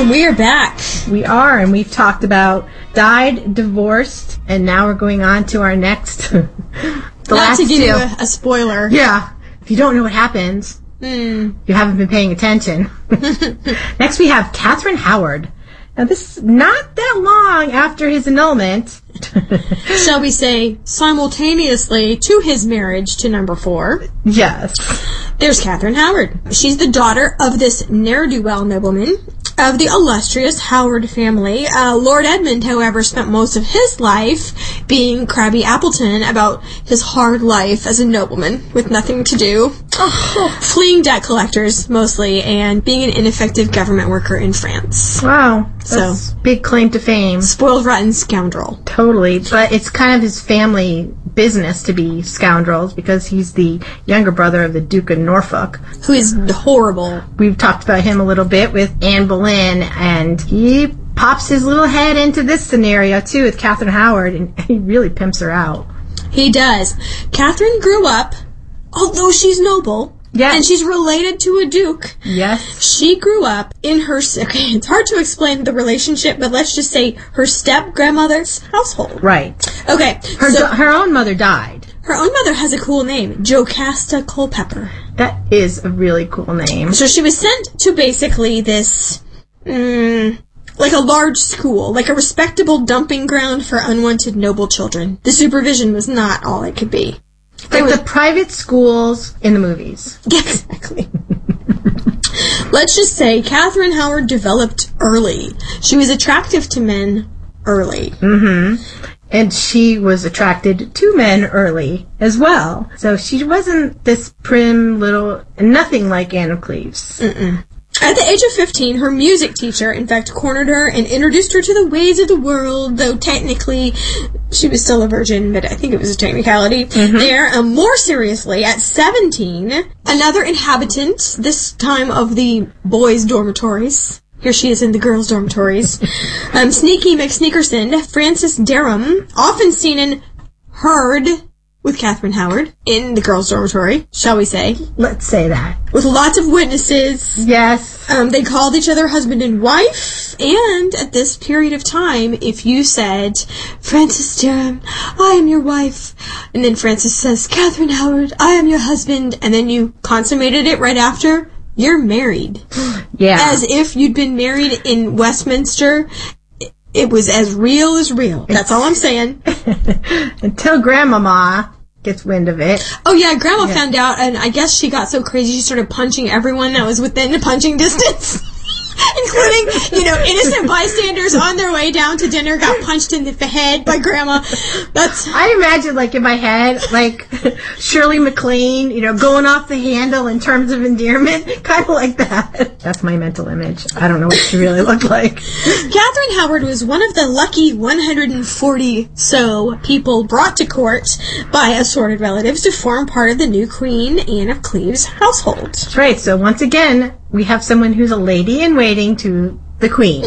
And we are back. We are, and we've talked about died, divorced, and now we're going on to our next. Not to give you a spoiler. Yeah. If you don't know what happens, you haven't been paying attention. Next we have Catherine Howard. Now this is not that long after his annulment. Shall we say simultaneously to his marriage to number 4. Yes. There's Catherine Howard. She's the daughter of this ne'er-do-well nobleman of the illustrious Howard family. Lord Edmund, however, spent most of his life being Crabby Appleton about his hard life as a nobleman with nothing to do, fleeing debt collectors mostly, and being an ineffective government worker in France. Wow. That's big claim to fame. Spoiled, rotten scoundrel. Totally. But it's kind of his family business to be scoundrels because he's the younger brother of the Duke of Norfolk. Who is horrible. We've talked about him a little bit with Anne Boleyn, and he pops his little head into this scenario, too, with Catherine Howard, and he really pimps her out. He does. Catherine grew up, although she's noble, and she's related to a duke. Yes. She grew up in her, it's hard to explain the relationship, but let's just say her step-grandmother's household. Right. Okay. Her own mother died. Her own mother has a cool name, Jocasta Culpeper. That is a really cool name. So she was sent to basically this, like a large school, like a respectable dumping ground for unwanted noble children. The supervision was not all it could be. Like the private schools in the movies. Yeah, exactly. Let's just say Catherine Howard developed early. She was attractive to men early. Mm-hmm. And she was attracted to men early as well. So she wasn't this prim little, nothing like Anne of Cleves. Mm-mm. At the age of 15, her music teacher, in fact, cornered her and introduced her to the ways of the world, though technically she was still a virgin, but I think it was a technicality there. More seriously, at 17, another inhabitant, this time of the boys' dormitories, here she is in the girls' dormitories, Sneaky McSneakerson, Frances Derham, often seen and heard with Catherine Howard in the girls' dormitory, shall we say. Let's say that. With lots of witnesses. Yes. They called each other husband and wife, and at this period of time, if you said, Frances Derham, I am your wife, and then Frances says, Catherine Howard, I am your husband, and then you consummated it right after, you're married. Yeah. As if you'd been married in Westminster. It was as real as real. That's all I'm saying. Until Grandmama gets wind of it. Oh, yeah, Grandma found out, and I guess she got so crazy she started punching everyone that was within the punching distance. Including, innocent bystanders on their way down to dinner got punched in the head by Grandma. I imagine, in my head, Shirley MacLaine, going off the handle in terms of endearment. Kind of like that. That's my mental image. I don't know what she really looked like. Catherine Howard was one of the lucky 140 so people brought to court by assorted relatives to form part of the new Queen Anne of Cleves household. That's right. So once again, we have someone who's a lady in waiting to the Queen.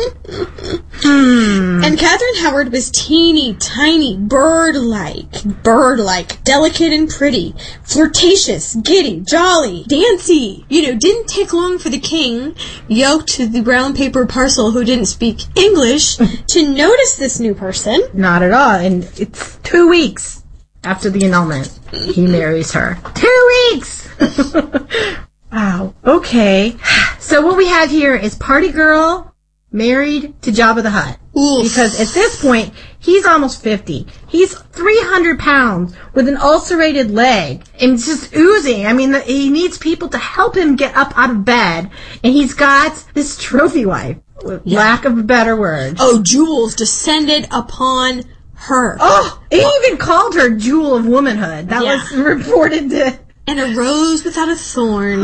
And Catherine Howard was teeny, tiny, bird-like, delicate and pretty, flirtatious, giddy, jolly, dancy. Didn't take long for the king, yoked to the brown paper parcel who didn't speak English, to notice this new person. Not at all. And it's 2 weeks after the annulment. He marries her. 2 weeks! Wow. Okay. So what we have here is Party Girl married to Jabba the Hutt. Oof. Because at this point, he's almost 50. He's 300 pounds with an ulcerated leg. And it's just oozing. I mean, he needs people to help him get up out of bed. And he's got this trophy wife, lack of a better word. Oh, jewels descended upon her. Oh, he even called her Jewel of Womanhood. That was reported to... And a rose without a thorn.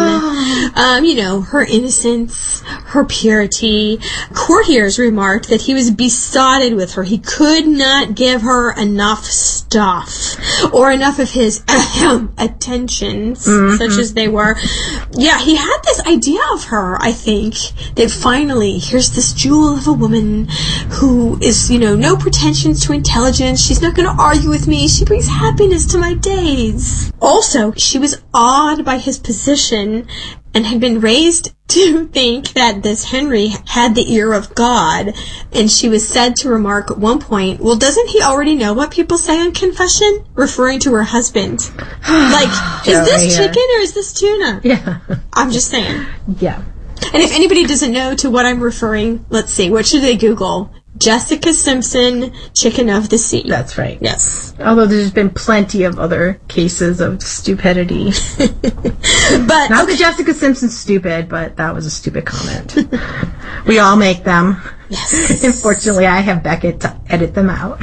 Her innocence, her purity. Courtiers remarked that he was besotted with her. He could not give her enough stuff. Or enough of his attentions, such as they were. Yeah, he had this idea of her, I think, that finally, here's this jewel of a woman who is, no pretensions to intelligence. She's not going to argue with me. She brings happiness to my days. Also, she was was awed by his position and had been raised to think that this Henry had the ear of God, and she was said to remark at one point, well, doesn't he already know what people say on confession? Referring to her husband. Like, is this chicken or is this tuna? Yeah. I'm just saying. Yeah. And if anybody doesn't know to what I'm referring, let's see, what should they Google? Jessica Simpson, Chicken of the Sea. That's right. Yes. Although there's been plenty of other cases of stupidity. But Not that Jessica Simpson's stupid, but that was a stupid comment. We all make them. Yes. Unfortunately, I have Beckett to edit them out.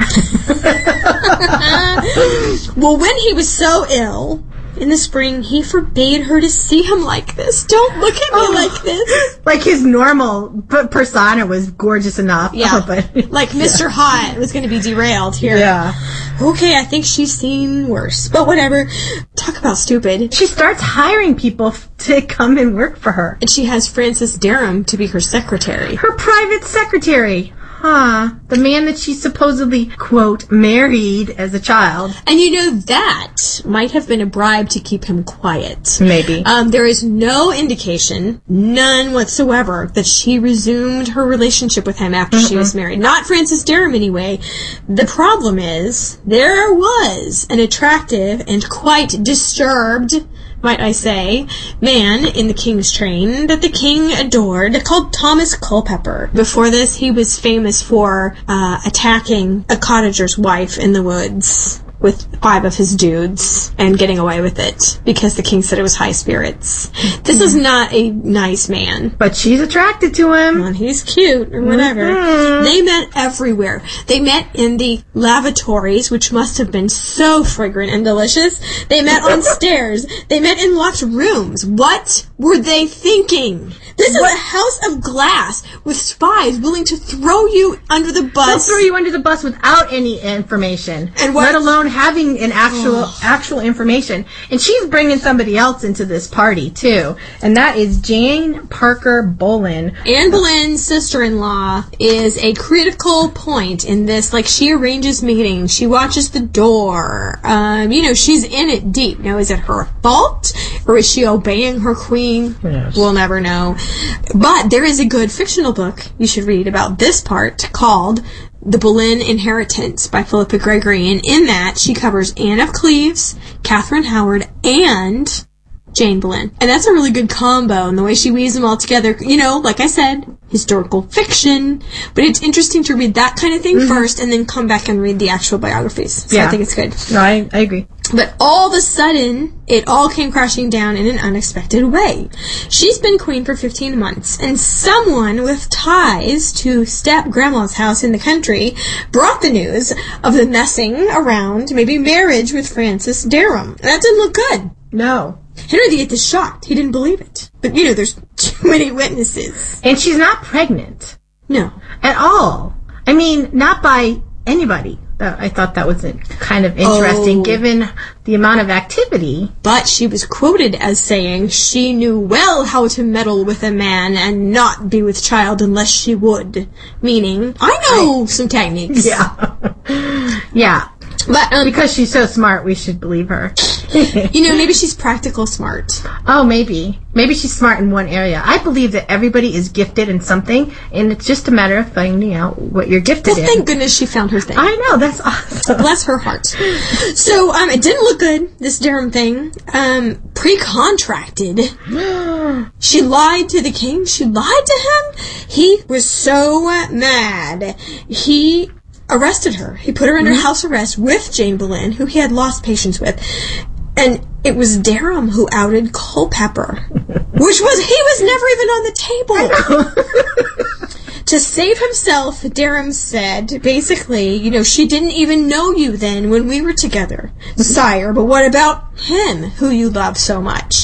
Well, when he was so ill in the spring, he forbade her to see him like this. Don't look at me like this. Like his normal persona was gorgeous enough. Yeah. But like Mr. Hot was going to be derailed here. Yeah. Okay, I think she's seen worse. But whatever. Talk about stupid. She starts hiring people to come and work for her. And she has Francis Derham to be her secretary. Her private secretary. Huh. The man that she supposedly, quote, married as a child. And you know, that might have been a bribe to keep him quiet. Maybe. There is no indication, none whatsoever, that she resumed her relationship with him after she was married. Not Francis Derham, anyway. The problem is, there was an attractive and quite disturbed, might I say, man in the king's train that the king adored, called Thomas Culpeper. Before this, he was famous for attacking a cottager's wife in the woods with 5 of his dudes and getting away with it because the king said it was high spirits. This is not a nice man. But she's attracted to him. Well, he's cute or whatever. They met everywhere. They met in the lavatories, which must have been so fragrant and delicious. They met on stairs. They met in locked rooms. What were they thinking? This is a house of glass with spies willing to throw you under the bus. They'll throw you under the bus without any information, and what, let alone having an actual information. And she's bringing somebody else into this party too, and that is Jane Parker Boleyn. Anne Boleyn's sister-in-law is a critical point in this. Like, she arranges meetings, she watches the door. She's in it deep. Now, is it her fault, or is she obeying her queen? Yes. We'll never know. But there is a good fictional book you should read about this part called The Boleyn Inheritance by Philippa Gregory, and in that she covers Anne of Cleves, Catherine Howard, and Jane Boleyn. And that's a really good combo, and the way she weaves them all together, like I said, historical fiction, but it's interesting to read that kind of thing first and then come back and read the actual biographies. So I think it's good. No, I agree. But all of a sudden, it all came crashing down in an unexpected way. She's been queen for 15 months, and someone with ties to step-grandma's house in the country brought the news of the messing around, maybe marriage with Francis Derham. That didn't look good. No. Henry VIII is shocked. He didn't believe it. But, there's too many witnesses. And she's not pregnant. No. At all. I mean, not by anybody. I thought that was kind of interesting, given the amount of activity. But she was quoted as saying she knew well how to meddle with a man and not be with child unless she would. Meaning, I know some techniques. Yeah. Yeah. But because she's so smart, we should believe her. Maybe she's practical smart. Oh, maybe. Maybe she's smart in one area. I believe that everybody is gifted in something, and it's just a matter of finding out what you're gifted in. Thank goodness she found her thing. I know, that's awesome. Bless her heart. So, it didn't look good, this Derham thing. Pre-contracted. She lied to the king. She lied to him. He was so mad. He arrested her. He put her under house arrest with Jane Boleyn, who he had lost patience with. And it was Derham who outed Culpeper, which he was never even on the table. To save himself, Derham said, basically, she didn't even know you then when we were together, sire, but what about him, who you love so much?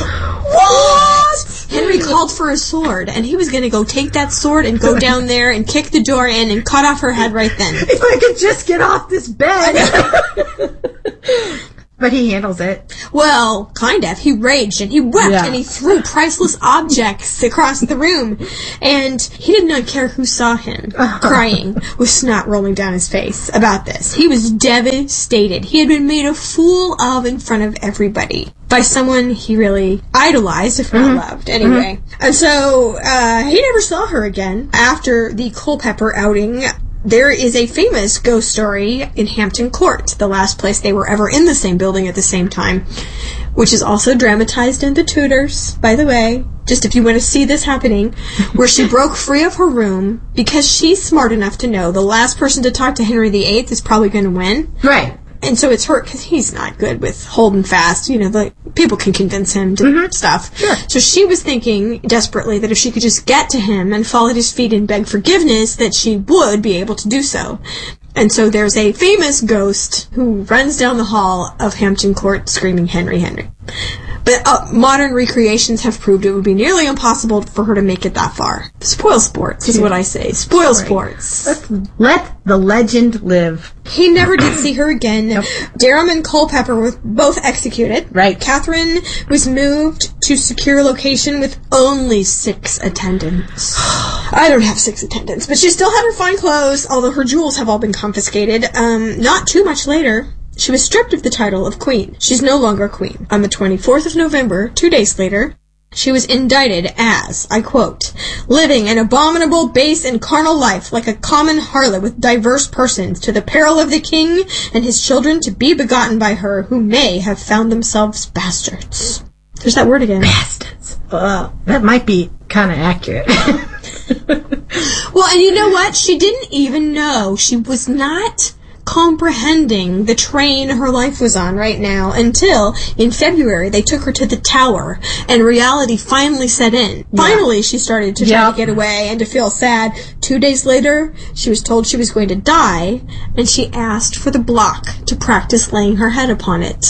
What? Henry called for a sword, and he was going to go take that sword and go down there and kick the door in and cut off her head right then. If I could just get off this bed. But he handles it. Well, kind of. He raged and he wept and he threw priceless objects across the room. And he did not care who saw him crying with snot rolling down his face about this. He was devastated. He had been made a fool of in front of everybody by someone he really idolized, if not loved, anyway. And so he never saw her again after the Culpeper outing. There is a famous ghost story in Hampton Court, the last place they were ever in the same building at the same time, which is also dramatized in The Tudors, by the way, just if you want to see this happening, where she broke free of her room because she's smart enough to know the last person to talk to Henry VIII is probably going to win. Right. And so it's her, because he's not good with holding fast. You know, the people can convince him to stuff. Sure. So she was thinking desperately that if she could just get to him and fall at his feet and beg forgiveness, that she would be able to do so. And so there's a famous ghost who runs down the hall of Hampton Court screaming, "Henry, Henry." But modern recreations have proved it would be nearly impossible for her to make it that far. Spoil sports is what I say. Spoil sports. Let the legend live. He never did see her again. Nope. Derham and Culpeper were both executed. Right. Catherine was moved to secure location with only 6 attendants. I don't have 6 attendants, but she still had her fine clothes, although her jewels have all been confiscated. Not too much later, she was stripped of the title of queen. She's no longer queen. On the 24th of November, 2 days later, she was indicted as, I quote, "living an abominable, base, and carnal life like a common harlot with diverse persons, to the peril of the king and his children to be begotten by her, who may have found themselves bastards." There's that word again. Bastards. That might be kind of accurate. Well, and you know what? She didn't even know. She was not comprehending the train her life was on right now until in February they took her to the Tower and reality finally set in. Finally she started to try to get away and to feel sad. 2 days later she was told she was going to die and she asked for the block to practice laying her head upon it.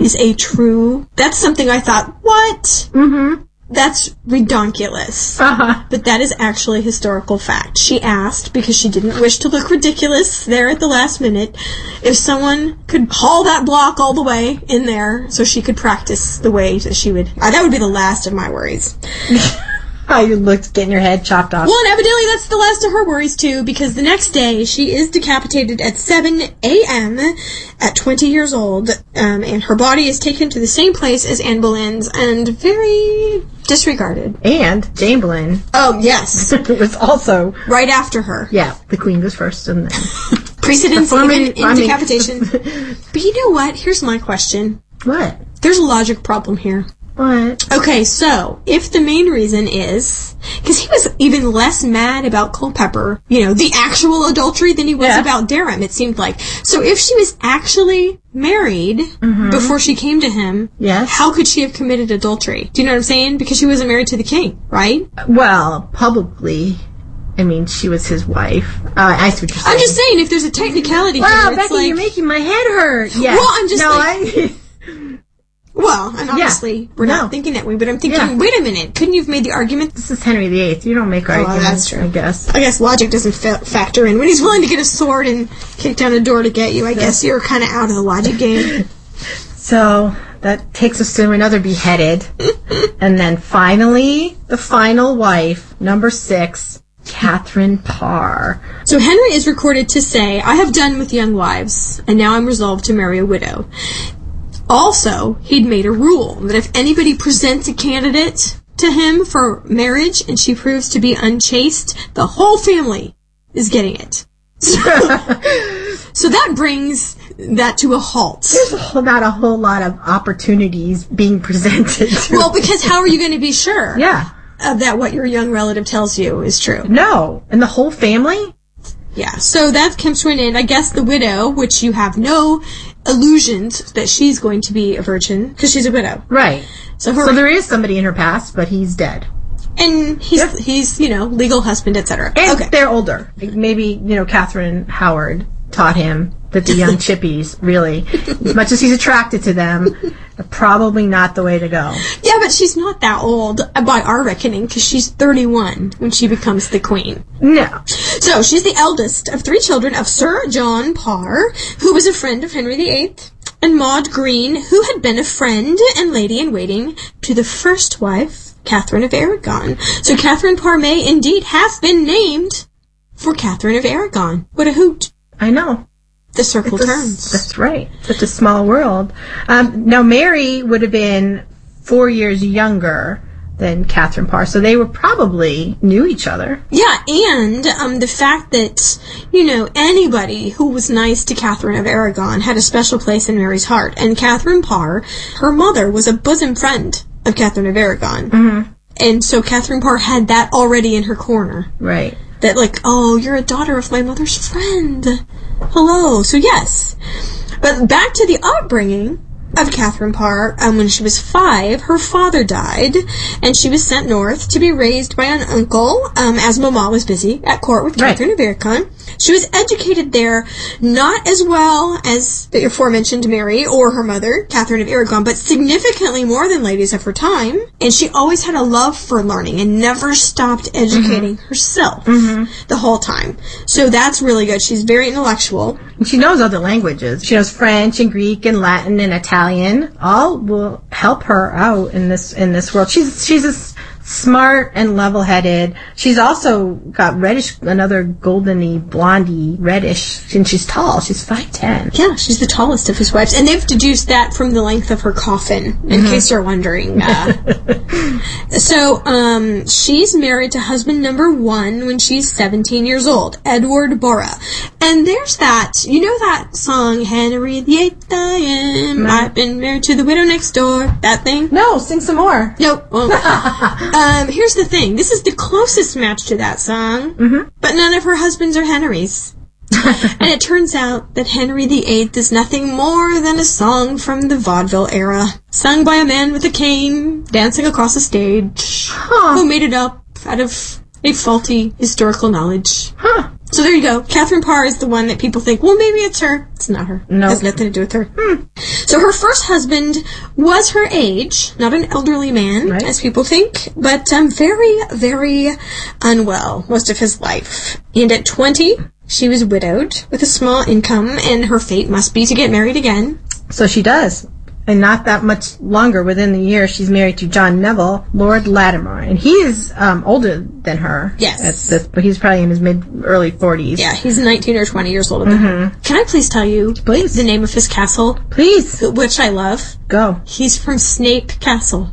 That's something I thought, what? That's redonkulous. But that is actually historical fact. She asked, because she didn't wish to look ridiculous there at the last minute, if someone could haul that block all the way in there so she could practice the way that she would. That would be the last of my worries. How you looked getting your head chopped off. Well, and evidently that's the last of her worries, too, because the next day she is decapitated at 7 a.m. at 20 years old, and her body is taken to the same place as Anne Boleyn's and very disregarded. And Jane Boleyn. Oh, yes. was also... right after her. Yeah, the queen goes first, and then... Precedence even in decapitation. But you know what? Here's my question. What? There's a logic problem here. What? Okay, so, if the main reason is... because he was even less mad about Culpeper, the actual adultery, than he was about Derham, it seemed like. So if she was actually married before she came to him, how could she have committed adultery? Do you know what I'm saying? Because she wasn't married to the king, right? Well, publicly... I mean, she was his wife. I see what you're saying. I'm just saying, if there's a technicality wow, here, Becky, it's you're making my head hurt. Yeah. Well, I'm just well, and obviously, we're not thinking that way, but I'm thinking, wait a minute, couldn't you have made the argument? This is Henry VIII. You don't make arguments, that's true. I guess. I guess logic doesn't factor in. When he's willing to get a sword and kick down a door to get you, I guess you're kind of out of the logic game. So, that takes us to another beheaded. And then finally, the final wife, number 6, Catherine Parr. So Henry is recorded to say, "I have done with young wives, and now I'm resolved to marry a widow." Also, he'd made a rule that if anybody presents a candidate to him for marriage and she proves to be unchaste, the whole family is getting it. So that brings that to a halt. There's not a whole lot of opportunities being presented. Well, because how are you going to be sure? Yeah. That what your young relative tells you is true. No. And the whole family? Yeah. So that comes to an end. I guess the widow, which you have no illusions that she's going to be a virgin, because she's a widow. Right. So there is somebody in her past, but he's dead. And he's legal husband, etc. And they're older. Maybe, Catherine Howard taught him that the young chippies, really, as much as he's attracted to them, are probably not the way to go. Yeah, but she's not that old by our reckoning, because she's 31 when she becomes the queen. No. So she's the eldest of 3 children of Sir John Parr, who was a friend of Henry VIII. and Maud Green, who had been a friend and lady-in-waiting to the first wife, Catherine of Aragon. So Catherine Parr may indeed have been named for Catherine of Aragon. What a hoot. I know. The circle turns. That's right. Such a small world. Now, Mary would have been 4 years younger than Catherine Parr, so they were probably knew each other. Yeah, and the fact that, anybody who was nice to Catherine of Aragon had a special place in Mary's heart. And Catherine Parr, her mother, was a bosom friend of Catherine of Aragon. Mm-hmm. And so Catherine Parr had that already in her corner. Right. That, oh, you're a daughter of my mother's friend. Hello. So, yes. But back to the upbringing of Catherine Parr. When she was 5, her father died, and she was sent north to be raised by an uncle, as Mama was busy at court with Catherine of Aragon. She was educated there, not as well as the aforementioned Mary or her mother, Catherine of Aragon, but significantly more than ladies of her time. And she always had a love for learning and never stopped educating herself the whole time. So that's really good. She's very intellectual. And she knows other languages. She knows French and Greek and Latin and Italian. All will help her out in this world. She's a smart and level-headed. She's also got reddish, another goldeny, blondie, reddish, and she's tall. She's 5'10". Yeah, she's the tallest of his wives. And they've deduced that from the length of her coffin, in case you're wondering. So, she's married to husband number 1 when she's 17 years old, Edward Borah. And there's that, that song, Henry VIII, I am, I've been married to the widow next door, that thing? No, sing some more. Nope. Here's the thing. This is the closest match to that song, but none of her husbands are Henrys. And it turns out that Henry VIII is nothing more than a song from the vaudeville era, sung by a man with a cane, dancing across a stage, who made it up out of a faulty historical knowledge. So there you go. Catherine Parr is the one that people think, well, maybe it's her. It's not her. No. It has nothing to do with her. So her first husband was her age, not an elderly man, as people think, but very, very unwell most of his life. And at 20, she was widowed with a small income, and her fate must be to get married again. So she does. And not that much longer, within the year, she's married to John Neville, Lord Latimer. And he is older than her. Yes. But he's probably in his early 40s. Yeah, he's 19 or 20 years older than her. Can I please tell you the name of his castle? Please. Which I love. Go. He's from Snape Castle.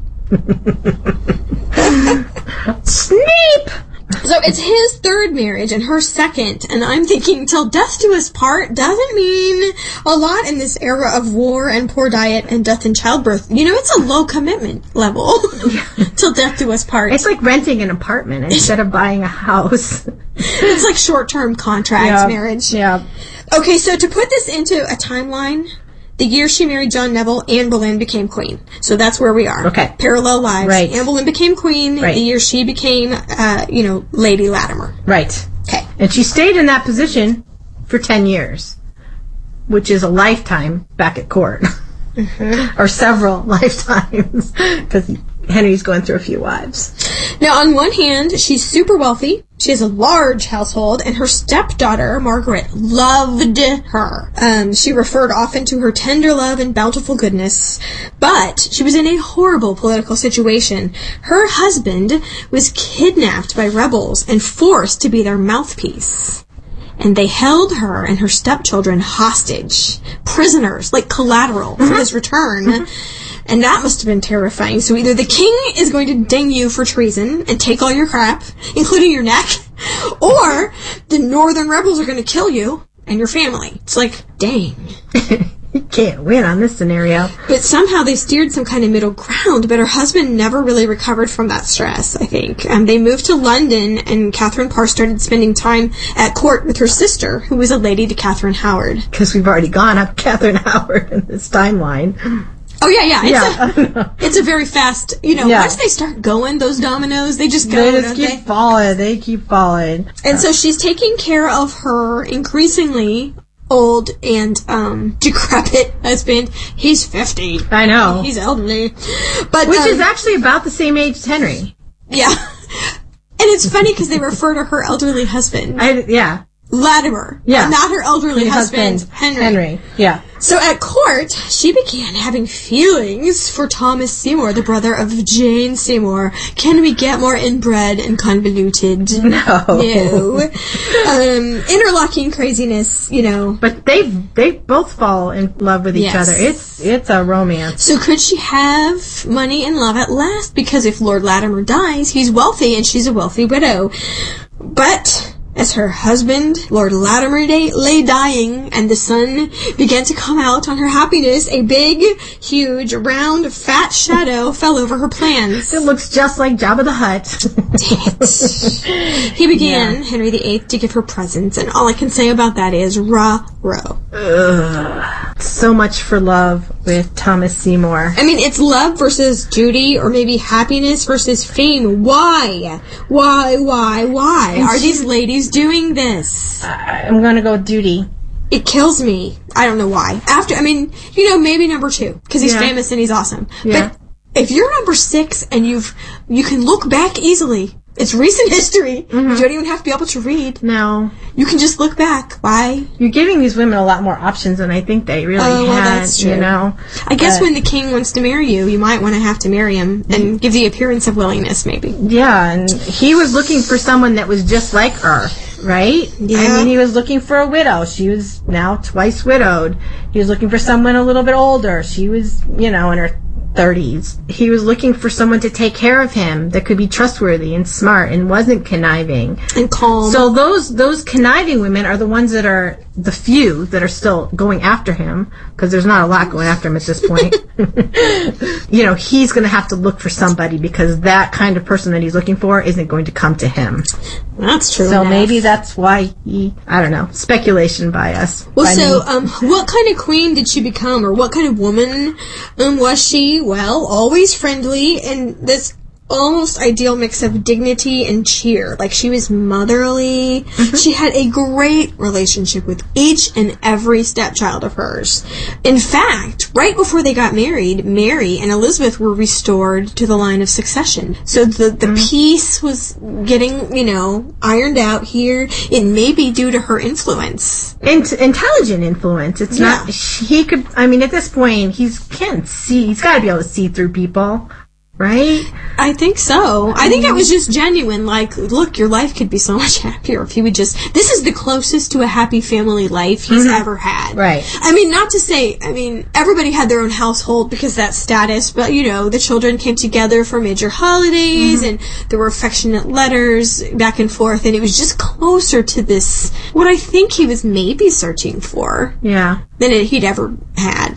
Snape! So it's his third marriage and her second, and I'm thinking till death do us part doesn't mean a lot in this era of war and poor diet and death and childbirth. It's a low commitment level. Till death do us part. It's like renting an apartment instead of buying a house. It's like short-term contract marriage. Yeah. Okay, so to put this into a timeline, the year she married John Neville, Anne Boleyn became queen. So that's where we are. Okay. Parallel lives. Right. Anne Boleyn became queen the year she became, Lady Latimer. Right. Okay. And she stayed in that position for 10 years, which is a lifetime back at court. Or several lifetimes, because Henry's going through a few wives. Now, on one hand, she's super wealthy. She has a large household, and her stepdaughter, Margaret, loved her. She referred often to her tender love and bountiful goodness, but she was in a horrible political situation. Her husband was kidnapped by rebels and forced to be their mouthpiece. And they held her and her stepchildren hostage, prisoners, like collateral for his return. And that must have been terrifying. So either the king is going to ding you for treason and take all your crap, including your neck, or the northern rebels are going to kill you and your family. It's like, dang. You can't win on this scenario. But somehow they steered some kind of middle ground, but her husband never really recovered from that stress, I think. They moved to London, and Catherine Parr started spending time at court with her sister, who was a lady to Catherine Howard. Because we've already gone up Catherine Howard in this timeline. Oh, yeah. It's a very fast, once they start going, those dominoes, they just go, They just keep falling. They keep falling. And so she's taking care of her increasingly old and decrepit husband. He's 50. I know. He's elderly. But which is actually about the same age as Henry. Yeah. And it's funny because they refer to her elderly husband. Yeah. Latimer. Yeah. Not her elderly husband, Henry. Yeah. So at court, she began having feelings for Thomas Seymour, the brother of Jane Seymour. Can we get more inbred and convoluted? No. Interlocking craziness, But they both fall in love with each other. It's a romance. So could she have money and love at last? Because if Lord Latimer dies, he's wealthy and she's a wealthy widow. But as her husband, Lord Latimer, lay dying and the sun began to come out on her happiness, a big, huge, round, fat shadow fell over her plans. It looks just like Jabba the Hutt. Dang it. He began, Henry VIII, to give her presents, and all I can say about that is rah-roh. So much for love with Thomas Seymour. I mean, it's love versus duty, or maybe happiness versus fame. Why? Are these ladies doing this? I'm gonna go with duty. It kills me. I don't know why. Maybe number 2, because he's famous and he's awesome. Yeah. But if you're number 6 and you can look back easily, it's recent history. You don't even have to be able to read. No. You can just look back. Why? You're giving these women a lot more options than I think they really had, that's true. I guess when the king wants to marry you, you might want to have to marry him and give the appearance of willingness, maybe. Yeah, and he was looking for someone that was just like her, right? Yeah. I mean, he was looking for a widow. She was now twice widowed. He was looking for someone a little bit older. She was, in her 30s. He was looking for someone to take care of him that could be trustworthy and smart and wasn't conniving and calm. So those conniving women are the ones that are the few that are still going after him, because there's not a lot going after him at this point. He's going to have to look for somebody, because that kind of person that he's looking for isn't going to come to him. That's true. So maybe that's why I don't know, speculation by us. Well, what kind of queen did she become, or what kind of woman was she? Well, always friendly, and this almost ideal mix of dignity and cheer. Like, she was motherly. She had a great relationship with each and every stepchild of hers. In fact, right before they got married, Mary and Elizabeth were restored to the line of succession. So the peace was getting, ironed out here. It may be due to her influence. Intelligent influence. It's not, he could, at this point, he's got to be able to see through people. Right? I think so. I think it was just genuine. Like, look, your life could be so much happier if you would just... This is the closest to a happy family life he's ever had. Right. Not to say... everybody had their own household because that's status, but, the children came together for major holidays, and there were affectionate letters back and forth, and it was just closer to this... What I think he was maybe searching for. Yeah. Than he'd ever had.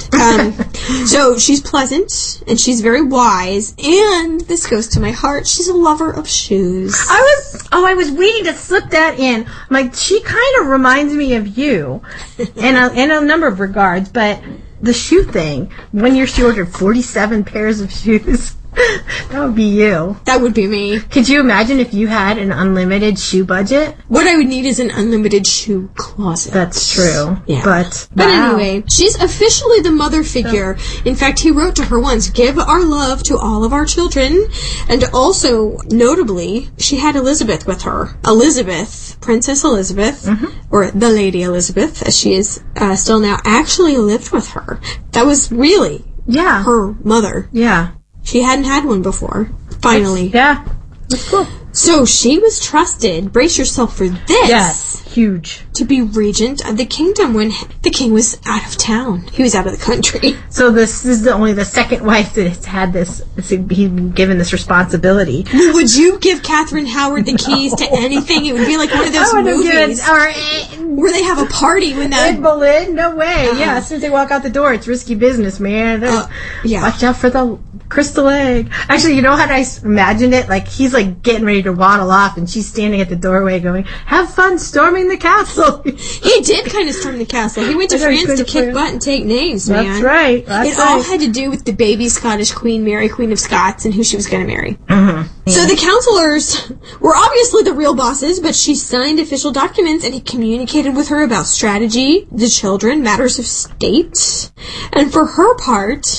So she's pleasant, and she's very wise, and this goes to my heart, she's a lover of shoes. I was waiting to slip that in. She kind of reminds me of you in a number of regards, but the shoe thing, one year she ordered 47 pairs of shoes. That would be you. That would be me. Could you imagine if you had an unlimited shoe budget? What I would need is an unlimited shoe closet. That's true. Yeah. But anyway, she's officially the mother figure. In fact, he wrote to her once, "Give our love to all of our children." And also, notably, she had Elizabeth with her. Princess Elizabeth, or the Lady Elizabeth, as she is still now, actually lived with her. That was really her mother. Yeah. She hadn't had one before. Finally. That's cool. So she was trusted, brace yourself for this. Yes, huge. To be regent of the kingdom when the king was out of town. He was out of the country. So this is only the second wife that has had this, he's been given this responsibility. Would you give Catherine Howard the keys to anything? It would be like one of those movies where they have a party when that... In Berlin? No way. As soon as they walk out the door, it's risky business, man. Watch out for the crystal egg. Actually, you know how I imagined it? Like, he's like getting ready to waddle off, and she's standing at the doorway going, "Have fun storming the castle." He did kind of storm the castle. He went to France to kick butt and take names, man. That's right. It all had to do with the baby Scottish queen, Mary, Queen of Scots, and who she was going to marry. So the counselors were obviously the real bosses, but she signed official documents, and he communicated with her about strategy, the children, matters of state. And for her part...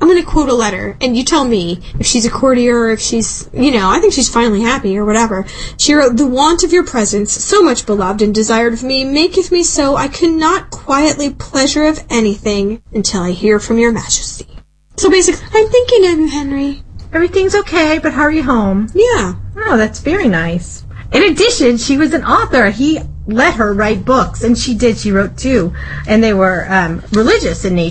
I'm going to quote a letter, and you tell me if she's a courtier or if she's, I think she's finally happy or whatever. She wrote, "The want of your presence, so much beloved and desired of me, maketh me so I could not quietly pleasure of anything until I hear from your majesty." So basically, I'm thinking of you, Henry. Everything's okay, but hurry home. Yeah. Oh, that's very nice. In addition, she was an author. He let her write books, and she did. She wrote 2, and they were religious in nature.